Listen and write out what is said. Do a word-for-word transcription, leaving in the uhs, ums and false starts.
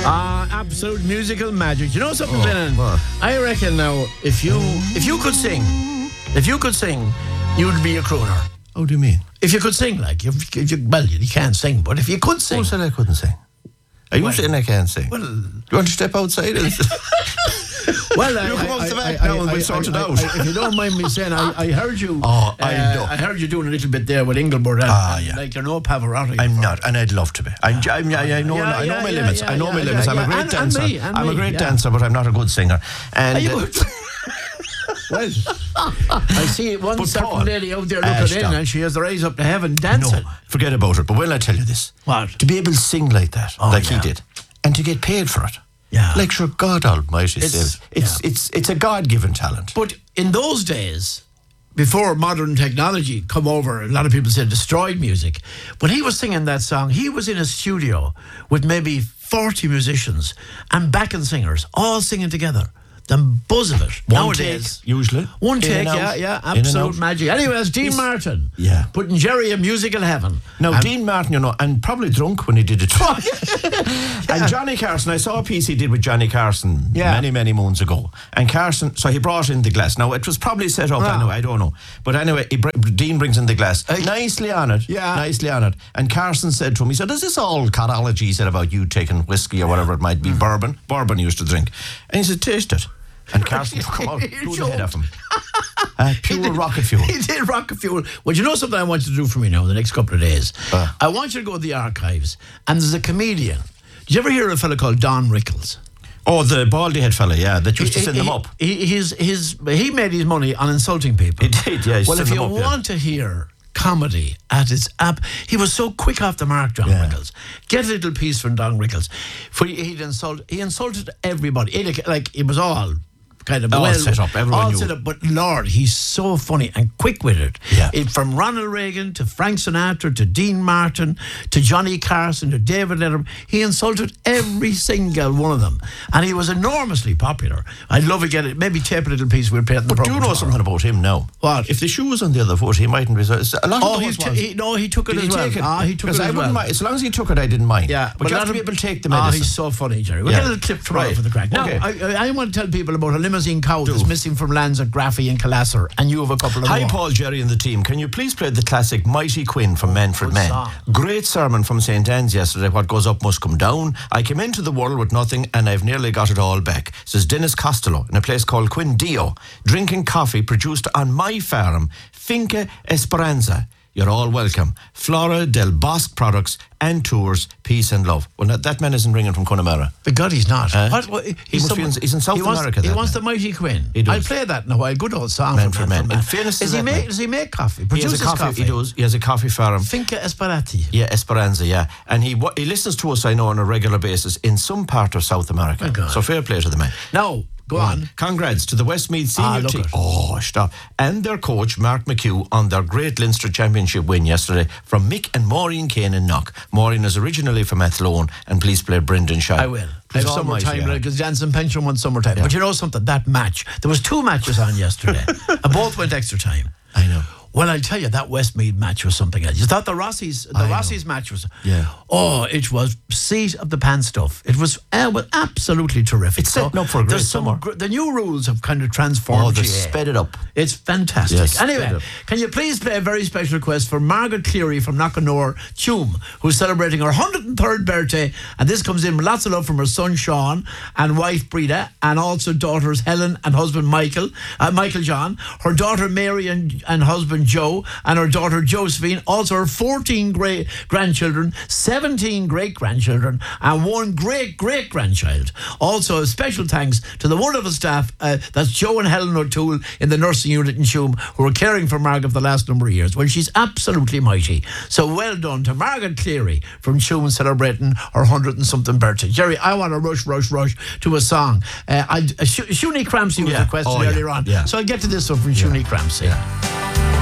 Uh, absolute musical magic. You know something, Oh, Lennon? what? I reckon now, if you if you could sing, if you could sing, you'd be a crooner. How do you mean? If you could sing, like, if, if you, well, you can't sing, but if you could sing. Who said I couldn't sing? Are you Well- saying I can't sing? Well, Do you want to step outside? And well, I, You come I, up to I, back I, now and I, we'll I, sort it I, out. I, if you don't mind me saying, I, I heard you. Oh, I uh, know. I heard you doing a little bit there with Engelbert. And, Ah, and yeah. Like you're no Pavarotti. I'm not, and I'd love to be. I'm, I'm, I, I know, Yeah, I know yeah, my yeah, limits. yeah, I know yeah, my yeah, limits. I'm yeah. a great And- and dancer. me, and I'm a me, great yeah. dancer, but I'm not a good singer. And Are you? uh, Well, I see one But certain Paul, lady out there uh, looking in, stop. and she has the rays up to heaven dancing. no, forget about it. But when I tell you this, What? to be able to sing like that, Oh, like yeah. he did, and to get paid for it, Yeah. like sure, God Almighty, It's- saves. It's yeah. it's it's a God-given talent. But in those days, before modern technology come over, a lot of people said destroyed music. When he was singing that song, he was in a studio with maybe forty musicians and backing singers, all singing together. The buzz of it. One Nowadays, take, usually. one In take, and out. yeah, yeah, In and absolute out. magic. Anyway, it's Dean He's- Martin. Yeah. Putting Jerry in musical heaven. Now, And- Dean Martin, you know, and probably drunk when he did it. And Johnny Carson, I saw a piece he did with Johnny Carson Yeah. many, many moons ago. And Carson, so he brought in the glass. Now, it was probably set up, Ah. anyway, I don't know. But anyway, he, br- Dean brings in the glass. Hey. Nicely honoured. Yeah. Nicely honoured. And Carson said to him, he said, is this all carology he said about you taking whiskey or whatever it might be, bourbon? Bourbon he used to drink. And he said, taste it. And Carson come out, blew the head off him. Uh, pure rocket fuel. He did rocket fuel. Well, you know something I want you to do for me now the next couple of days? Uh. I want you to go to the archives, and there's a comedian. Did you ever hear of a fellow called Don Rickles? Oh, the baldy head fella, yeah, that used to send them up. He, his, his, he made his money on insulting people. He did, yeah, he Well, sent if you them up, yeah. want to hear comedy at its app, he was so quick off the mark, Don Yeah. Rickles. Get a little piece from Don Rickles. For he'd insult, he insulted everybody. He, like, it was all kind of All well set up, everyone all knew. set up. But Lord, he's so funny and quick-witted. Yeah. It, from Ronald Reagan to Frank Sinatra to Dean Martin to Johnny Carson to David Letterman, he insulted every single one of them, and he was enormously popular. I'd love to get it. Maybe tape a little piece. We'll play it in the But do you program know tomorrow. something about him now? What? If the shoe was on the other foot, he mightn't be. So, a lot Oh, of he, those t- ones. he no, he took it Did as he well. take it? Ah, he took it Because as I well. wouldn't mind. As long as he took it, I didn't mind. Yeah, but you a have lot to be of- able to take the Ah, medicine. he's so funny, Jerry. We'll Yeah. get a little clip tomorrow Right. for the crack. Now, Okay. I, I, I want to tell people about a limousine cow that's missing from lands at Graffy and Calasser, and you have a couple of Hi, more. Paul, Jerry, and the team. Can you please play the classic Mighty Quinn from Manfred good Mann? song. Great sermon from Saint Anne's yesterday. What goes up must come down. I came into the world with nothing, and I've nearly got it all back. Says Dennis Costello in a place called Quindio, drinking coffee produced on my farm, Finca Esperanza. You're all welcome. Flora del Bosque products and tours, peace and love. Well, that, that man isn't ringing from Connemara. But God, he's not. Huh? What, what, He must be in- he's in South he wants, America, He that wants man. the Mighty Quinn. He does. I'll play that in a while. Good old song Man from for Man. Man. In fairness to Does he that make? man. Does he make coffee? He has Produces a coffee, He does. He has a coffee farm. Finca Esperati. Yeah, Esperanza, yeah. And he wa- he listens to us, I know, on a regular basis in some part of South America. My God. So fair play to the man. Now, go on. Congrats to the Westmeath Ah, senior look team. it. Oh, stop. And their coach, Mark McHugh, on their great Leinster Championship win yesterday from Mick and Maureen Kane in Knock. Maureen is originally from Athlone, and please play Brendan Shaw. I will. I have summertime because Jansen Pension won summertime. Yeah. But you know something? That match, there was two matches on yesterday, and both went extra time. I know. Well, I'll tell you, that Westmeath match was something else. You thought the Rossies, the I know. Rossies match was, Yeah. oh, it was seat of the pants stuff. It was, uh, was absolutely terrific. It's setting up for a great there's some summer. gr- the new rules have kind of transformed Oh, they've G A. sped it up. It's fantastic. Yes, sped anyway, up. can you please play a very special request for Margaret Cleary from Knockanore, Tuam, who's celebrating her one hundred third birthday, and this comes in with lots of love from her son Sean and wife Breda, and also daughters Helen and husband Michael, uh, Michael John, her daughter Mary and, and husband Joe, and her daughter Josephine, also her fourteen great grandchildren, seventeen great grandchildren, and one great great grandchild. Also, a special thanks to the wonderful staff, uh, that's Joe and Helen O'Toole in the nursing unit in Tuam, who are caring for Margaret for the last number of years. Well, she's absolutely mighty. So well done to Margaret Cleary from Tuam, celebrating her hundred and something birthday. Jerry, I want to rush, rush, rush to a song. Uh, I, uh, Sh- Shuni Cramsey was Yeah. requested Oh, yeah. earlier on, Yeah. so I'll get to this one from Shuni Cramsey. Yeah.